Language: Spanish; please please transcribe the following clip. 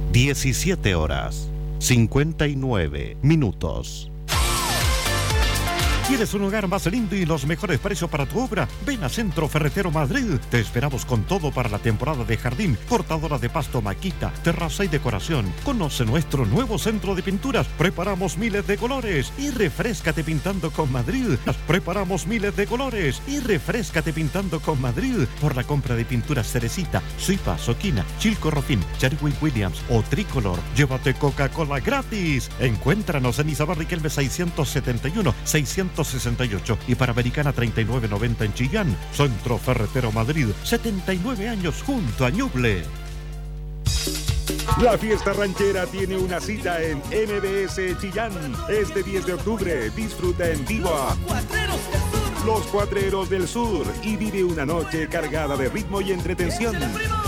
17 horas, 59 minutos. ¿Quieres un hogar más lindo y los mejores precios para tu obra? Ven a Centro Ferretero Madrid. Te esperamos con todo para la temporada de jardín, cortadora de pasto, maquita, terraza y decoración. Conoce nuestro nuevo centro de pinturas. Preparamos miles de colores y refréscate pintando con Madrid. Preparamos miles de colores y refréscate pintando con Madrid. Por la compra de pinturas Cerecita, Suipa, Soquina, Chilco Rofin, Sherwin Williams o Tricolor, llévate Coca-Cola gratis. Encuéntranos en Isabel Riquelme 671, 668 y para Americana 3990 en Chillán. Centro Ferretero Madrid, 79 años junto a Ñuble. La fiesta ranchera tiene una cita en MBS Chillán. Este 10 de octubre disfruta en vivo a Los Cuatreros del Sur y vive una noche cargada de ritmo y entretención.